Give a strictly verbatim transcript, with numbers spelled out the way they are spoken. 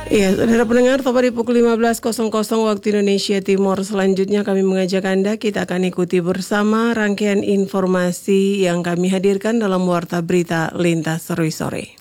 Iya, saudara pendengar, tepat di pukul lima belas waktu Indonesia Timur. Selanjutnya kami mengajak Anda, kita akan ikuti bersama rangkaian informasi yang kami hadirkan dalam Warta Berita Lintas Sore-sore.